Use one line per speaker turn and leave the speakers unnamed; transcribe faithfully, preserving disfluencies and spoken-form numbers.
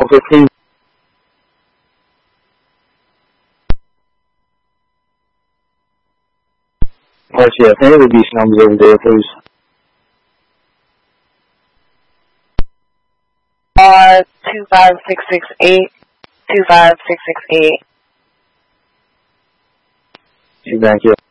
fifteen. R C F, any of these numbers over there, please?
R two five six six eight, two five six six eight.
Thank you.